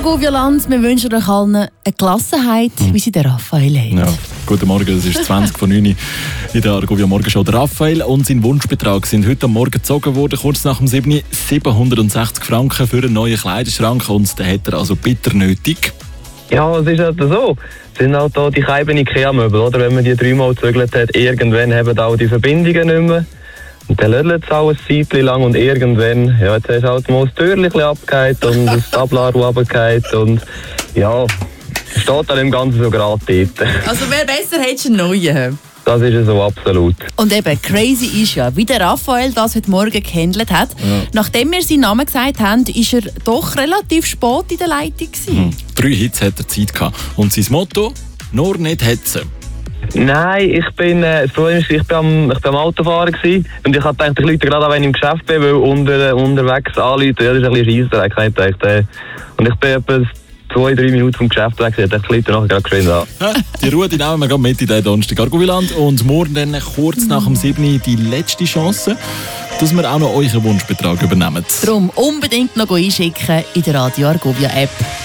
Argovia-Land, wir wünschen euch allen eine Gelassenheit, wie sie der Raphael hat. Ja. Guten Morgen, es ist 20 vor 9 in der Argovia Morgenshow. Der Raphael und sein Wunschbetrag sind heute am Morgen gezogen worden, kurz nach dem 7. 760 Franken für einen neuen Kleiderschrank und den hat er also bitter nötig. Ja, es ist halt so. Es sind halt da die kleinen IKEA-Möbel, oder? Wenn man die 3-mal gezögert hat, irgendwann haben auch die Verbindungen nicht mehr. Und dann lödelt es auch ein Zeitchen lang und irgendwann, ja, jetzt hast du halt mal das Türchen abgehakt und das Tablar abgehakt und ja, steht dann im Ganzen so gerade dort. Also wer besser hättest du einen neuen? Das ist ja so, absolut. Und eben, crazy ist ja, wie der Raphael das heute Morgen gehandelt hat. Ja. Nachdem wir seinen Namen gesagt haben, war er doch relativ spät in der Leitung gewesen. 3 Hits hat er Zeit gehabt. Und sein Motto? Nur nicht hetzen. Nein, das Problem ist, ich bin am Autofahren gewesen, und ich habe gedacht, ich rufe gerade an, wenn ich im Geschäft bin, weil unterwegs anrufen, ja, das ist ein bisschen scheissdreck. Und ich bin etwa 2-3 Minuten vom Geschäft weg, ich rufe nachher gerade geschwind an. Die Ruhe die nehmen wir mit in den Donnerstag Argovia-Land und morgen dann kurz nach dem 7. die letzte Chance, dass wir auch noch euren Wunschbetrag übernehmen. Darum unbedingt noch einschicken in der Radio Argovia App.